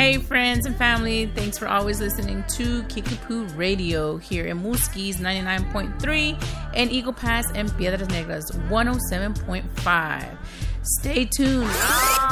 Hey friends and family, thanks for always listening to Kickapoo Radio here in Muskie's 99.3 and Eagle Pass and Piedras Negras 107.5. Stay tuned